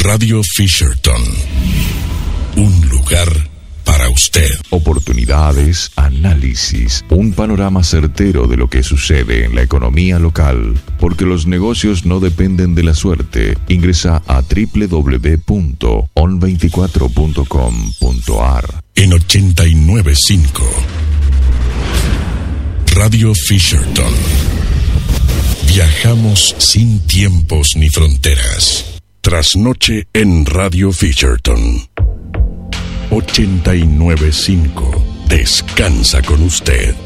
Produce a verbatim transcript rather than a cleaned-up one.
Radio Fisherton. Un lugar para usted. Oportunidades, análisis, un panorama certero de lo que sucede en la economía local, porque los negocios no dependen de la suerte. Ingresa a doble u doble u doble u punto on veinticuatro punto com punto a r. En ochenta y nueve punto cinco Radio Fisherton. Viajamos sin tiempos ni fronteras. Trasnoche en Radio Fisherton. ochenta y nueve punto cinco. Descansa con usted.